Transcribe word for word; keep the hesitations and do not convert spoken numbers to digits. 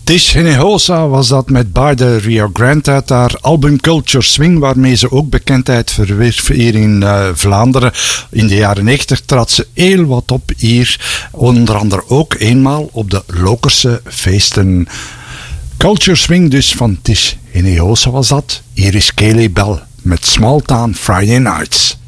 Tish Hinojosa was dat met By the Rio Grande uit haar album Culture Swing, waarmee ze ook bekendheid verwierf hier in uh, Vlaanderen. In de jaren negentig trad ze heel wat op hier, onder andere ook eenmaal op de Lokerse feesten. Culture Swing dus van Tish Hinojosa was dat. Hier is Kaylee Bell met Small Town Friday Nights.